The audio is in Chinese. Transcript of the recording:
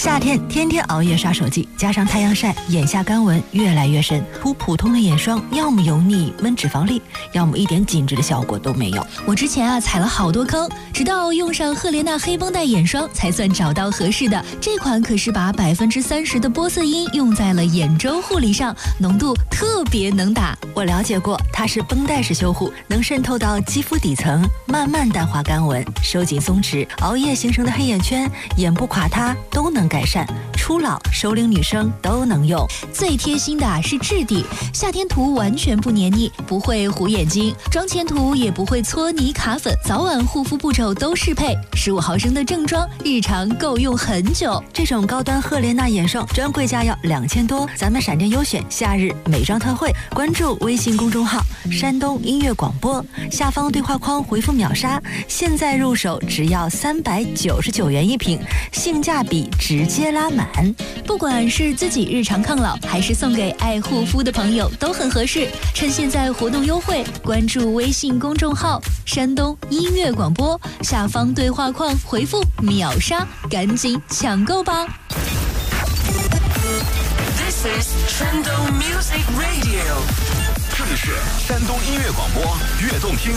夏天天天熬夜刷手机，加上太阳晒，眼下干纹越来越深。涂普通的眼霜，要么油腻闷脂肪粒，要么一点紧致的效果都没有。 我之前踩了好多坑，直到用上赫莲娜黑绷带眼霜，才算找到合适的。这款可是把30%的玻色因用在了眼周护理上，浓度特别能打。 我了解过，它是绷带式修护，能渗透到肌肤底层，慢慢淡化干纹，收紧松弛，熬夜形成的黑眼圈、眼部垮塌都能改善。初老、熟龄女生都能用。 最贴心的是质地，夏天涂完全不黏腻，不会糊眼睛，妆前涂也不会搓泥卡粉，早晚护肤步骤都适配。15毫升的正装，日常够用很久。 这种高端赫莲娜眼霜专柜价要2000多，咱们闪电优选夏日美妆特惠，关注微信公众号山东音乐广播，下方对话框回复秒杀，现在入手只要399元一瓶，性价比直接拉满。 不管是自己日常抗老，还是送给爱护肤的朋友，都很合适。趁现在活动优惠，关注微信公众号山东音乐广播，下方对话框回复秒杀，赶紧抢购吧。 This is 山东 Music Radio， 这里是山东音乐广播悦动听。